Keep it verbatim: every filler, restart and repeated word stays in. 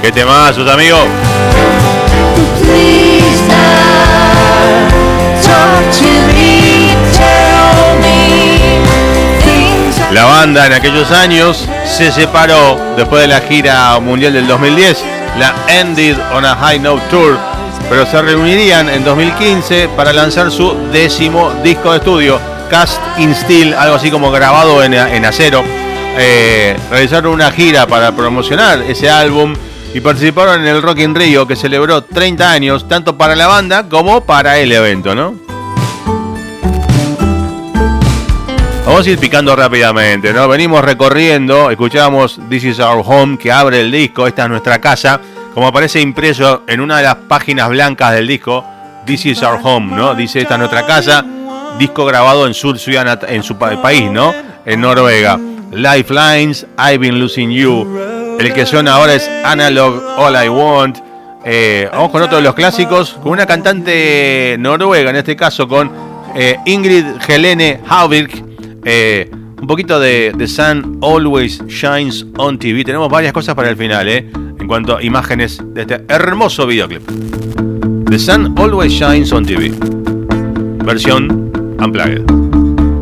Qué temazos, amigo. La banda en aquellos años se separó después de la gira mundial del dos mil diez, la Ended on a High Note Tour, pero se reunirían en dos mil quince para lanzar su décimo disco de estudio, Cast in Steel, algo así como grabado en, en acero. Eh, realizaron una gira para promocionar ese álbum y participaron en el Rock in Rio, que celebró treinta años, tanto para la banda como para el evento, ¿no? Vamos a ir picando rápidamente, ¿no? Venimos recorriendo, escuchábamos This Is Our Home, que abre el disco, esta es nuestra casa, como aparece impreso en una de las páginas blancas del disco, This Is Our Home, ¿no? Dice, esta es nuestra casa, disco grabado en su, en su país, ¿no? En Noruega. Lifelines, I've Been Losing You. El que suena ahora es Analog, All I Want. Eh, vamos con otro de los clásicos, con una cantante noruega, en este caso con eh, Ingrid Helene Haubirk. Eh, un poquito de The Sun Always Shines on T V. Tenemos varias cosas para el final, eh, en cuanto a imágenes de este hermoso videoclip. The Sun Always Shines on T V, versión Unplugged.